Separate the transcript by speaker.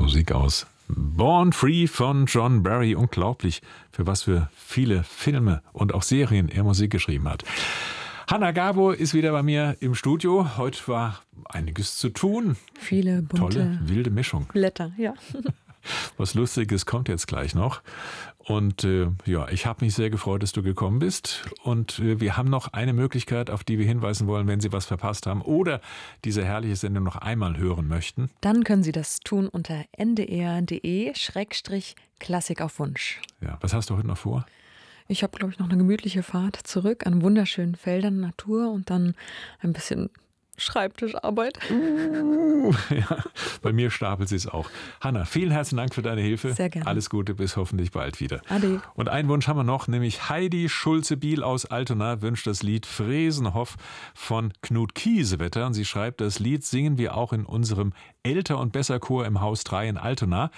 Speaker 1: Musik aus Born Free von John Barry. Unglaublich, für was für viele Filme und auch Serien er Musik geschrieben hat. Hanna Gabor ist wieder bei mir im Studio. Heute war einiges zu tun.
Speaker 2: Viele bunte,
Speaker 1: tolle, wilde Mischung.
Speaker 2: Blätter, ja.
Speaker 1: Was Lustiges kommt jetzt gleich noch. Und ich habe mich sehr gefreut, dass du gekommen bist. Und wir haben noch eine Möglichkeit, auf die wir hinweisen wollen, wenn Sie was verpasst haben oder diese herrliche Sendung noch einmal hören möchten.
Speaker 2: Dann können Sie das tun unter ndr.de/Klassik auf Wunsch.
Speaker 1: Ja, was hast du heute noch vor?
Speaker 2: Ich habe, glaube ich, noch eine gemütliche Fahrt zurück an wunderschönen Feldern, Natur und dann ein bisschen Schreibtischarbeit.
Speaker 1: Ja, bei mir stapelt sie es auch. Hanna, vielen herzlichen Dank für deine Hilfe.
Speaker 2: Sehr gerne.
Speaker 1: Alles Gute, bis hoffentlich bald wieder.
Speaker 2: Ade.
Speaker 1: Und einen Wunsch haben wir noch, nämlich Heidi Schulze-Biel aus Altona wünscht das Lied Fresenhof von Knut Kiesewetter. Und sie schreibt, das Lied singen wir auch in unserem Älter- und Besser-Chor im Haus 3 in Altona.